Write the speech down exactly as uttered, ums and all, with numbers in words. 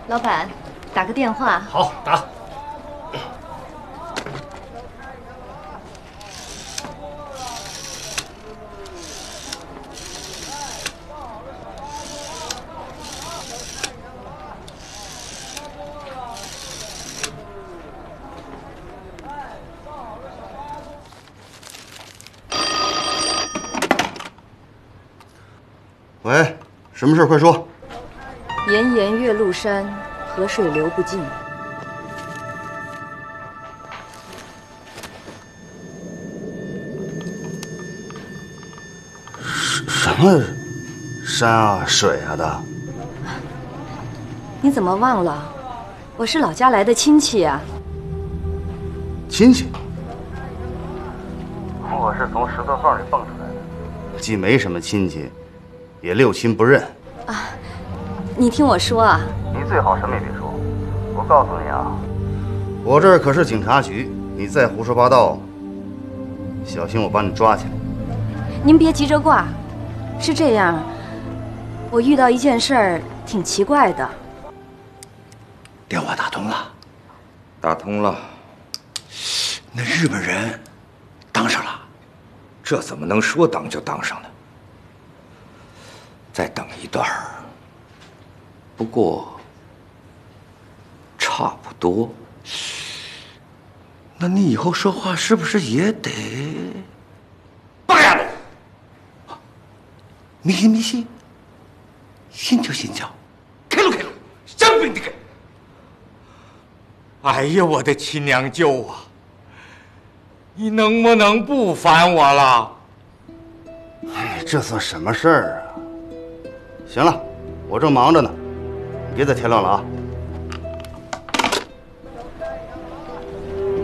老板，打个电话。 好，打。 喂，什么事？快说。 炎炎岳麓山，河水流不尽。 什么山啊水啊的？ 你怎么忘了？我是老家来的亲戚呀、啊。 亲戚？ 我是从石头缝里蹦出来的， 既没什么亲戚，也六亲不认啊。你听我说啊， 你最好什么也别说。我告诉你啊， 我这儿可是警察局，你再胡说八道，小心我把你抓起来。 您别急着挂，是这样，我遇到一件事儿挺奇怪的。 电话打通了， 打通了。 那日本人当上了， 这怎么能说当就当上呢？再等一段儿。不过差不多。 那你以后说话是不是也得？ 八丫头， 迷信迷信，信就信教， 开路开路，生病的开。哎呀，我的亲娘舅啊，你能不能不烦我了？ 哎，这算什么事儿啊？行了，我正忙着呢，你别再添乱了啊。